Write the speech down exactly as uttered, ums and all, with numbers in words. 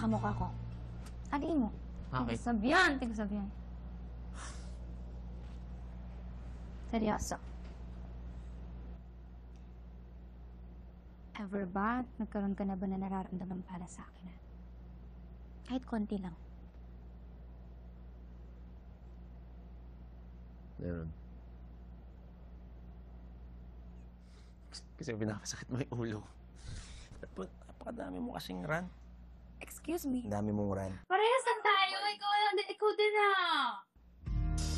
kamukha ko. Aliin mo. Bakit? Tigsabihan, tigsabihan. Seryoso. Ever ba, nagkaroon ka na ba na nararamdaman para sa akin? Ha? Kahit konti lang. Meron. Kasi pinapasakit mo yung ulo. Napakadami mo kasing run. Excuse me? Ang dami mong run. Parehas lang tayo. Ikaw lang din. Ikaw din ah.